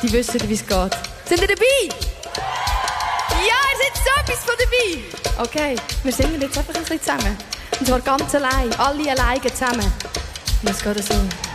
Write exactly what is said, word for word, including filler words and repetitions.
die wissen, wie es geht. Sind ihr dabei? Ja, ihr seid so etwas von dabei. Okay, wir singen jetzt einfach ein bisschen zusammen. Und zwar ganz allein, alle alleine zusammen. Und es geht so.